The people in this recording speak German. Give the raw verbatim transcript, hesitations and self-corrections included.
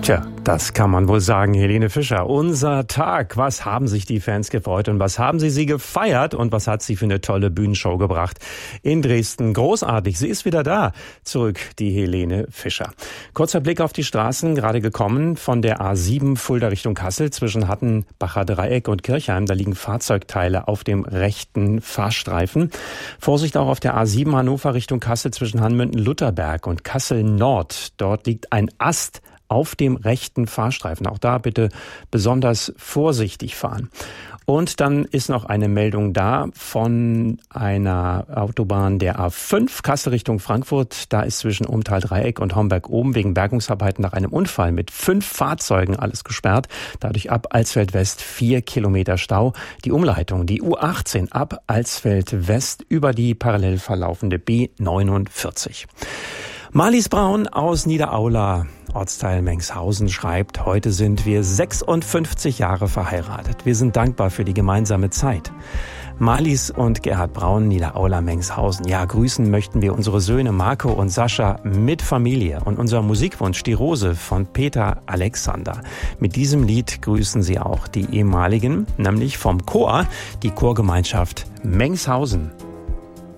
Tja, das kann man wohl sagen, Helene Fischer. Unser Tag. Was haben sich die Fans gefreut und was haben sie sie gefeiert und was hat sie für eine tolle Bühnenshow gebracht in Dresden? Großartig, sie ist wieder da. Zurück, die Helene Fischer. Kurzer Blick auf die Straßen, gerade gekommen von der A sieben Fulda Richtung Kassel zwischen Hattenbacher Dreieck und Kirchheim. Da liegen Fahrzeugteile auf dem rechten Fahrstreifen. Vorsicht auch auf der A sieben Hannover Richtung Kassel zwischen Hanmünden-Lutherberg und Kassel Nord. Dort liegt ein Ast auf dem rechten Fahrstreifen. Auch da bitte besonders vorsichtig fahren. Und dann ist noch eine Meldung da von einer Autobahn der A fünf, Kassel Richtung Frankfurt. Da ist zwischen Umtal Dreieck und Homberg oben wegen Bergungsarbeiten nach einem Unfall mit fünf Fahrzeugen alles gesperrt. Dadurch ab Alsfeld West vier Kilometer Stau. Die Umleitung, die U achtzehn ab Alsfeld West über die parallel verlaufende B neunundvierzig. Marlies Braun aus Niederaula, Ortsteil Mengshausen, schreibt: Heute sind wir sechsundfünfzig Jahre verheiratet. Wir sind dankbar für die gemeinsame Zeit. Marlies und Gerhard Braun, Niederaula, Mengshausen. Ja, grüßen möchten wir unsere Söhne Marco und Sascha mit Familie und unser Musikwunsch Die Rose von Peter Alexander. Mit diesem Lied grüßen sie auch die ehemaligen, nämlich vom Chor, die Chorgemeinschaft Mengshausen.